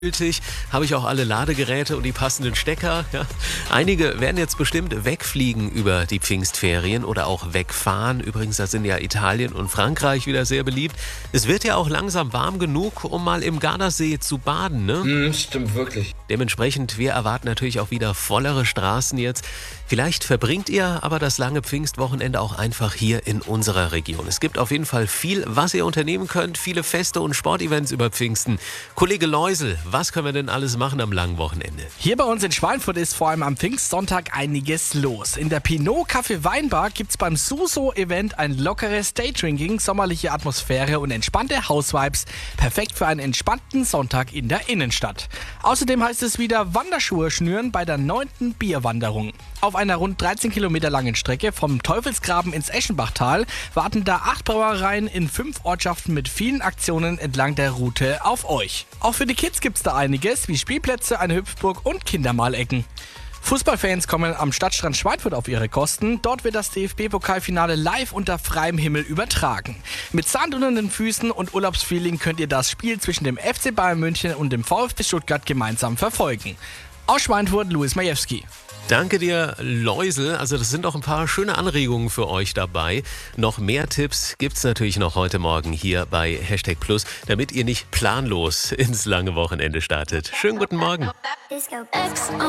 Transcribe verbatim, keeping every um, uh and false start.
Gültig, habe ich auch alle Ladegeräte und die passenden Stecker. Ja. Einige werden jetzt bestimmt wegfliegen über die Pfingstferien oder auch wegfahren. Übrigens, da sind ja Italien und Frankreich wieder sehr beliebt. Es wird ja auch langsam warm genug, um mal im Gardasee zu baden, ne? Mm, stimmt wirklich. Dementsprechend, wir erwarten natürlich auch wieder vollere Straßen jetzt. Vielleicht verbringt ihr aber das lange Pfingstwochenende auch einfach hier in unserer Region. Es gibt auf jeden Fall viel, was ihr unternehmen könnt. Viele Feste und Sportevents über Pfingsten. Kollege Leusel, was können wir denn alles machen am langen Wochenende? Hier bei uns in Schweinfurt ist vor allem am Pfingstsonntag einiges los. In der Pinot Café Weinbar gibt's beim Suso-Event ein lockeres Daydrinking, sommerliche Atmosphäre und entspannte House-Vibes. Perfekt für einen entspannten Sonntag in der Innenstadt. Außerdem heißt es wieder Wanderschuhe schnüren bei der neunten Bierwanderung. Auf einer rund dreizehn Kilometer langen Strecke vom Teufelsgraben ins Eschenbachtal warten da acht Brauereien in fünf Ortschaften mit vielen Aktionen entlang der Route auf euch. Auch für die Kids gibt's da einiges, wie Spielplätze, eine Hüpfburg und Kindermalecken. Fußballfans kommen am Stadtstrand Schweinfurt auf ihre Kosten. Dort wird das D F B-Pokalfinale live unter freiem Himmel übertragen. Mit Sand unter den Füßen und Urlaubsfeeling könnt ihr das Spiel zwischen dem F C Bayern München und dem VfB Stuttgart gemeinsam verfolgen. Aus Schweinfurt, Luis Majewski. Danke dir, Leusel. Also das sind auch ein paar schöne Anregungen für euch dabei. Noch mehr Tipps gibt's natürlich noch heute Morgen hier bei Hashtag Plus, damit ihr nicht planlos ins lange Wochenende startet. Schönen guten Morgen.